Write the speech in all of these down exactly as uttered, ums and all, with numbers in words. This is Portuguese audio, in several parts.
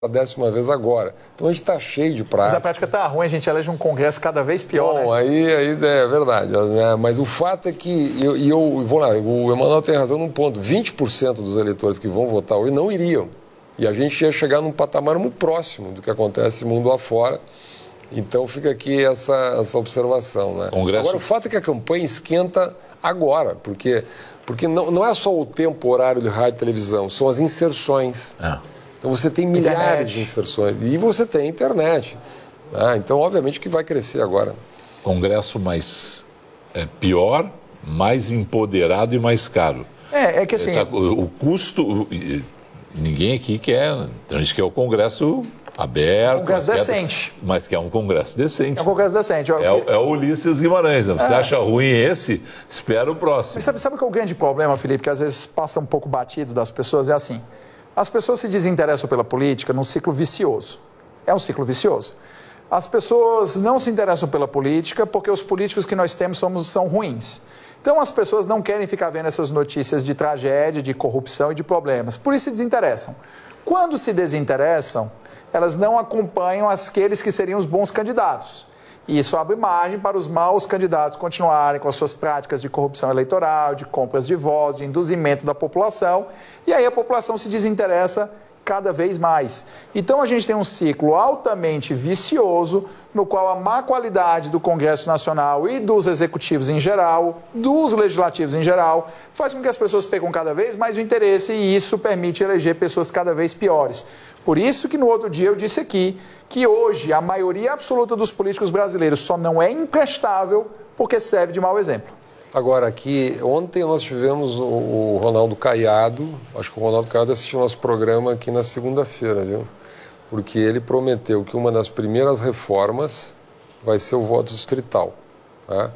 a décima vez agora. Então a gente está cheio de prática. Mas a prática está ruim, a gente elege um Congresso cada vez pior, Bom, né? aí, aí é verdade, né? Mas o fato é que, e eu, eu vou lá, o Emanuel tem razão num ponto, vinte por cento dos eleitores que vão votar hoje não iriam. E a gente ia chegar num patamar muito próximo do que acontece no mundo afora. Então fica aqui essa, essa observação, né? Congresso... Agora, o fato é que a campanha esquenta agora, porque, porque não, não é só o tempo horário de rádio e televisão, são as inserções. É. Então você tem milhares internet. de inserções e você tem internet. Ah, então, obviamente, que vai crescer agora. Congresso mais é, pior, mais empoderado e mais caro. É, é que assim... O, o custo... O, ninguém aqui quer... A gente quer o Congresso aberto... Congresso quer, decente. mas quer um Congresso decente. É um Congresso decente. Eu, é, o, é o Ulisses Guimarães. Né? Você é. acha ruim esse? Espera o próximo. Mas sabe, sabe qual é o grande problema, Felipe? Que às vezes passa um pouco batido das pessoas? É assim... As pessoas se desinteressam pela política num ciclo vicioso. É um ciclo vicioso. As pessoas não se interessam pela política porque os políticos que nós temos somos, são ruins. Então as pessoas não querem ficar vendo essas notícias de tragédia, de corrupção e de problemas. Por isso se desinteressam. Quando se desinteressam, elas não acompanham aqueles que seriam os bons candidatos. E isso abre margem para os maus candidatos continuarem com as suas práticas de corrupção eleitoral, de compras de votos, de induzimento da população. E aí a população se desinteressa cada vez mais. Então a gente tem um ciclo altamente vicioso, no qual a má qualidade do Congresso Nacional e dos executivos em geral, dos legislativos em geral, faz com que as pessoas percam cada vez mais o interesse e isso permite eleger pessoas cada vez piores. Por isso que no outro dia eu disse aqui que hoje a maioria absoluta dos políticos brasileiros só não é imprestável porque serve de mau exemplo. Agora, aqui, ontem nós tivemos o, o Ronaldo Caiado, acho que o Ronaldo Caiado assistiu nosso programa aqui na segunda-feira, viu? Porque ele prometeu que uma das primeiras reformas vai ser o voto distrital, tá?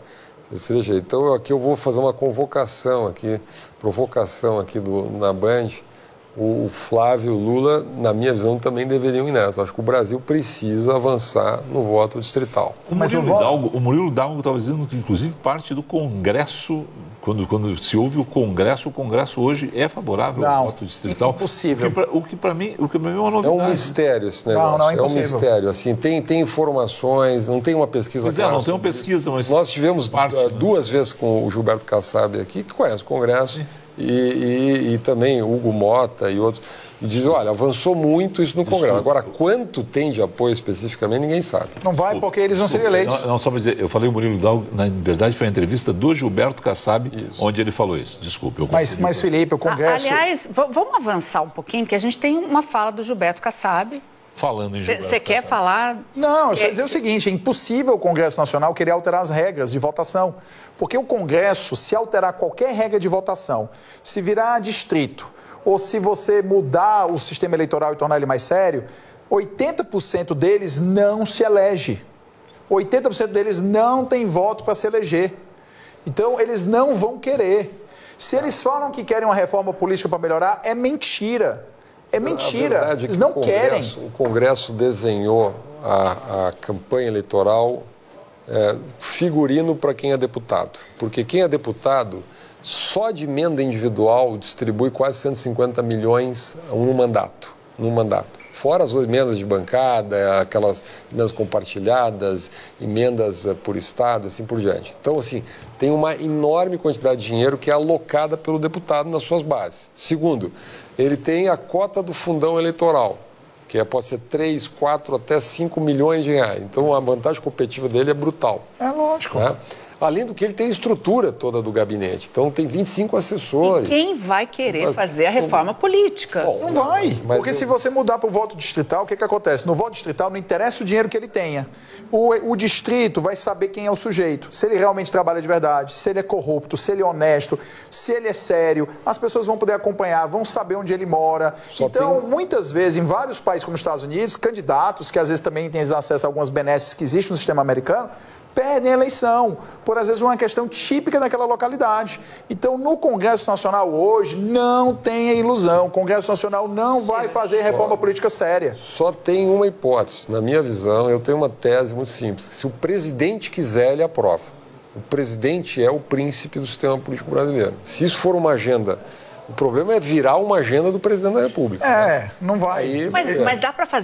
Então, aqui eu vou fazer uma convocação aqui, provocação aqui do, na Band. O Flávio e o Lula, na minha visão, também deveriam ir nessa. Acho que o Brasil precisa avançar no voto distrital. O Murilo, Mas o Hidalgo, o Murilo Hidalgo estava dizendo que, inclusive, parte do Congresso, quando, quando se ouve o Congresso, o Congresso hoje é favorável não, ao voto distrital. É impossível. O que para mim, o que para mim é uma novidade. É um mistério esse negócio. Não, não é impossível. É um mistério. Assim, tem, tem informações, não tem uma pesquisa pois clara. É, não tem uma pesquisa, mas... Nós tivemos parte, duas né? vezes com o Gilberto Kassab aqui, que conhece o Congresso. Sim. E, e, e também Hugo Mota e outros, e dizem, olha, avançou muito isso no Congresso. Agora, quanto tem de apoio especificamente, ninguém sabe. Não vai porque eles não seriam eleitos. Não, não, só para dizer, eu falei o Murilo Hidalgo, na verdade foi a entrevista do Gilberto Kassab, isso. onde ele falou isso. Desculpe, eu Mas, mas Felipe, o Congresso... Aliás, vamos avançar um pouquinho, porque a gente tem uma fala do Gilberto Kassab. Falando em Gilberto Você quer falar... Não, eu só dizer o seguinte, é impossível o Congresso Nacional querer alterar as regras de votação. Porque o Congresso, se alterar qualquer regra de votação, se virar distrito, ou se você mudar o sistema eleitoral e tornar ele mais sério, oitenta por cento deles não se elege. oitenta por cento deles não tem voto para se eleger. Então, eles não vão querer. Se eles falam que querem uma reforma política para melhorar, é mentira. É mentira. É Eles não o Congresso, querem. O Congresso desenhou a, a campanha eleitoral é, figurino para quem é deputado. Porque quem é deputado, só de emenda individual, distribui quase cento e cinquenta milhões num mandato. Num mandato. Fora as emendas de bancada, aquelas emendas compartilhadas, emendas por Estado, assim por diante. Então, assim, tem uma enorme quantidade de dinheiro que é alocada pelo deputado nas suas bases. Segundo, ele tem a cota do fundão eleitoral, que é, pode ser três, quatro, até cinco milhões de reais. Então, a vantagem competitiva dele é brutal. É lógico. Né? Além do que ele tem a estrutura toda do gabinete. Então, tem vinte e cinco assessores. E quem vai querer fazer a reforma política? Bom, não vai, mas porque eu... se você mudar para o voto distrital, o que, que acontece? No voto distrital não interessa o dinheiro que ele tenha. O, o distrito vai saber quem é o sujeito, se ele realmente trabalha de verdade, se ele é corrupto, se ele é honesto, se ele é sério. As pessoas vão poder acompanhar, vão saber onde ele mora. Só então, tem... muitas vezes, em vários países como os Estados Unidos, candidatos, que às vezes também têm acesso a algumas benesses que existem no sistema americano, perdem a eleição, por às vezes uma questão típica daquela localidade. Então, no Congresso Nacional hoje, não tenha ilusão. O Congresso Nacional não vai fazer reforma política séria. Só tem uma hipótese. Na minha visão, eu tenho uma tese muito simples. Se o presidente quiser, ele aprova. O presidente é o príncipe do sistema político brasileiro. Se isso for uma agenda O problema é virar uma agenda do presidente da República. É, não vai. Aí, Mas, é. mas dá para fazer